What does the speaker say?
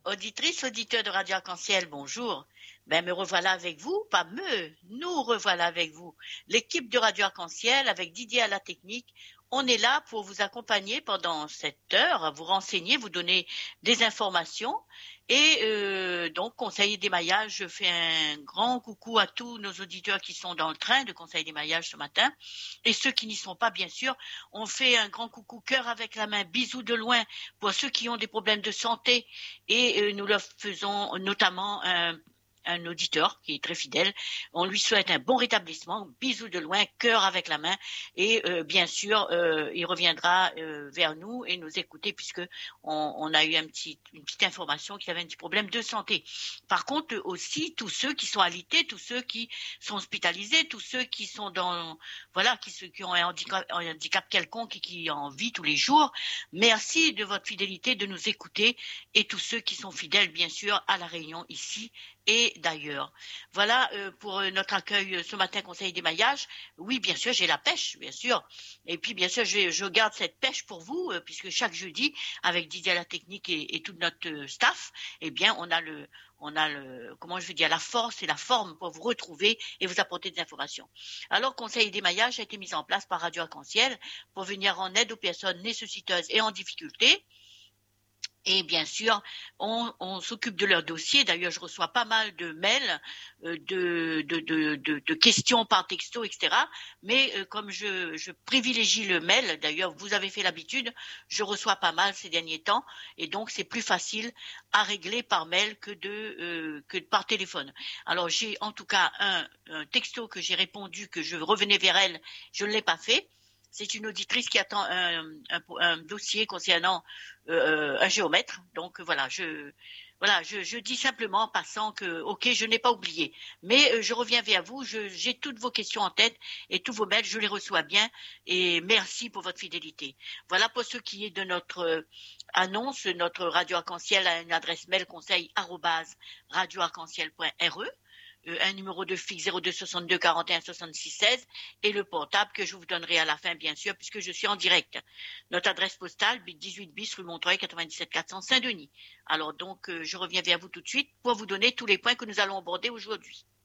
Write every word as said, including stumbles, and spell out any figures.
Auditrice, auditeur de Radio Arc-en-Ciel, bonjour. Ben, me revoilà avec vous, pas me, nous revoilà avec vous. L'équipe de Radio Arc-en-Ciel avec Didier à la technique. On est là pour vous accompagner pendant cette heure, vous renseigner, vous donner des informations. Et euh, donc, Conseil d'émaillage, je fais un grand coucou à tous nos auditeurs qui sont dans le train de Conseil d'émaillage ce matin. Et ceux qui n'y sont pas, bien sûr, on fait un grand coucou cœur avec la main, bisous de loin pour ceux qui ont des problèmes de santé. Et euh, nous leur faisons notamment un... un auditeur qui est très fidèle. On lui souhaite un bon rétablissement, bisous de loin, cœur avec la main, et euh, bien sûr, euh, il reviendra euh, vers nous et nous écouter puisque on, on a eu un petit, une petite information qu'il avait un petit problème de santé. Par contre, aussi tous ceux qui sont alités, tous ceux qui sont hospitalisés, tous ceux qui sont dans, voilà, qui, qui ont un handicap, un handicap quelconque et qui en vivent tous les jours. Merci de votre fidélité, de nous écouter, et tous ceux qui sont fidèles, bien sûr, à la Réunion ici et d'ailleurs. Voilà euh, pour euh, notre accueil euh, ce matin, Conseil d'émaillage. Oui, bien sûr, j'ai la pêche, bien sûr. Et puis, bien sûr, je, je garde cette pêche pour vous, euh, puisque chaque jeudi, avec Didier à la technique et, et tout notre euh, staff, eh bien, on a le, on a le, comment je veux dire, la force et la forme pour vous retrouver et vous apporter des informations. Alors, Conseil d'émaillage a été mis en place par Radio Arc-en-Ciel pour venir en aide aux personnes nécessiteuses et en difficulté. Et bien sûr, on, on s'occupe de leur dossier. D'ailleurs, je reçois pas mal de mails, euh, de, de, de, de, de questions par texto, et cetera. Mais euh, comme je, je privilégie le mail, d'ailleurs, vous avez fait l'habitude, je reçois pas mal ces derniers temps. Et donc, c'est plus facile à régler par mail que, de, euh, que par téléphone. Alors, j'ai en tout cas un, un texto que j'ai répondu, que je revenais vers elle. Je ne l'ai pas fait. C'est une auditrice qui attend un, un, un dossier concernant euh, un géomètre. Donc voilà, je, voilà, je, je dis simplement en passant que, ok, je n'ai pas oublié. Mais euh, je reviens vers vous, je, j'ai toutes vos questions en tête et tous vos mails, je les reçois bien. Et merci pour votre fidélité. Voilà pour ce qui est de notre euh, annonce. Notre Radio Arc-en-Ciel a une adresse mail conseil arobase radio arc en ciel point r e. Un numéro de fixe zéro deux soixante-deux quarante et un soixante-six seize et le portable que je vous donnerai à la fin, bien sûr, puisque je suis en direct. Notre adresse postale, dix-huit bis, rue Montreuil, quatre-vingt-dix-sept quatre cents, Saint-Denis. Alors donc, euh, je reviens vers vous tout de suite pour vous donner tous les points que nous allons aborder aujourd'hui.